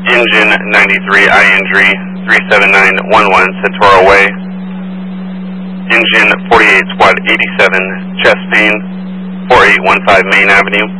Engine 93, eye injury, 37911 Centauro Way. Engine 48, Squad 87, chest pain, 4815 Main Avenue.